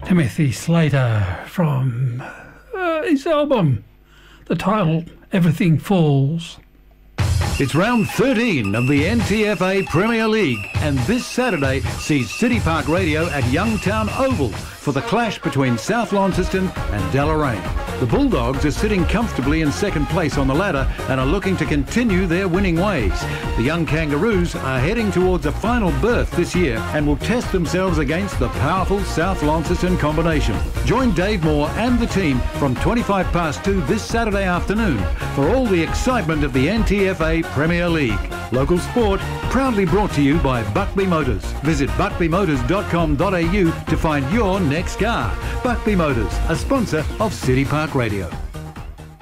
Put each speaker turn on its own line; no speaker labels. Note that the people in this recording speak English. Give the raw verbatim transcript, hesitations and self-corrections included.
Timothy Slater from uh, his album, the title Everything Falls.
It's round thirteen of the N T F A Premier League, and this Saturday sees City Park Radio at Youngtown Oval for the clash between South Launceston and Deloraine. The Bulldogs are sitting comfortably in second place on the ladder and are looking to continue their winning ways. The young Kangaroos are heading towards a final berth this year and will test themselves against the powerful South Launceston combination. Join Dave Moore and the team from twenty-five past two this Saturday afternoon for all the excitement of the N T F A Premier League. Local sport proudly brought to you by Buckby Motors. Visit buckby motors dot com dot a u to find your next car. Buckby Motors, a sponsor of City Park Radio.